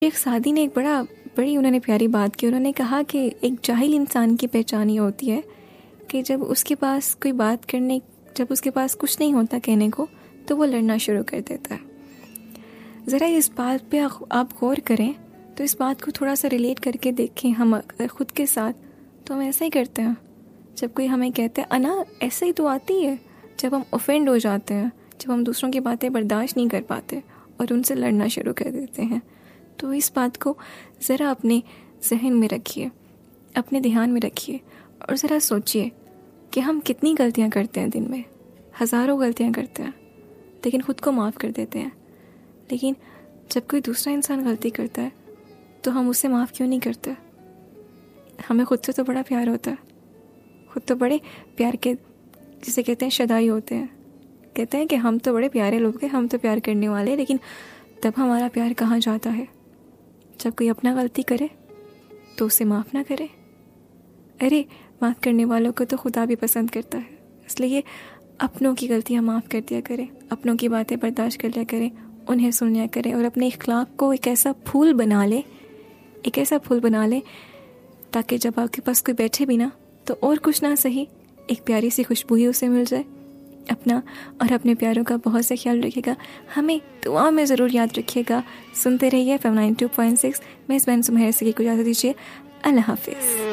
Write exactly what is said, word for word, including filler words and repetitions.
ایک سعدی نے ایک بڑا بڑی انہوں نے پیاری بات کی. انہوں نے کہا کہ ایک جاہل انسان کی پہچان یہ ہوتی ہے کہ جب اس کے پاس کوئی بات کرنے جب اس کے پاس کچھ نہیں ہوتا کہنے کو تو وہ لڑنا شروع کر دیتا ہے. ذرا اس بات پہ آپ غور کریں تو اس بات کو تھوڑا سا ریلیٹ کر کے دیکھیں ہم اگر خود کے ساتھ, تو ہم ایسا ہی کرتے ہیں. جب کوئی ہمیں کہتا ہے انا ایسے ہی تو آتی ہے, جب ہم اوفینڈ ہو جاتے ہیں, جب ہم دوسروں کی باتیں برداشت نہیں کر پاتے اور ان سے لڑنا شروع کر دیتے ہیں, تو اس بات کو ذرا اپنے ذہن میں رکھیے, اپنے دھیان میں رکھیے اور ذرا سوچئے کہ ہم کتنی غلطیاں کرتے ہیں دن میں. ہزاروں غلطیاں کرتے ہیں لیکن خود کو معاف کر دیتے ہیں. لیکن جب کوئی دوسرا انسان غلطی کرتا ہے تو ہم اسے معاف کیوں نہیں کرتے؟ ہمیں خود سے تو بڑا پیار ہوتا ہے, خود تو بڑے پیار کے جسے کہتے ہیں شدائی ہوتے ہیں. کہتے ہیں کہ ہم تو بڑے پیارے لوگ ہیں, ہم تو پیار کرنے والے, لیکن تب ہمارا پیار کہاں جاتا ہے جب کوئی اپنا غلطی کرے تو اسے معاف نہ کرے. ارے معاف کرنے والوں کو تو خدا بھی پسند کرتا ہے, اس لیے اپنوں کی غلطیاں معاف کر دیا کرے, اپنوں کی باتیں برداشت کر لیا کرے, انہیں سن لیا کرے اور اپنے اخلاق کو ایک ایسا پھول بنا لے ایک ایسا پھول بنا لے تاکہ جب آپ کے پاس کوئی بیٹھے بھی نا تو اور کچھ نہ صحیح ایک پیاری سی خوشبو ہی اسے مل جائے. اپنا اور اپنے پیاروں کا بہت سے خیال رکھیے گا, ہمیں دعا میں ضرور یاد رکھیے گا. سنتے رہیے F M ninety two point six. میں اس بہن سمہر سے کی کو اجازت دیجیے. اللہ حافظ.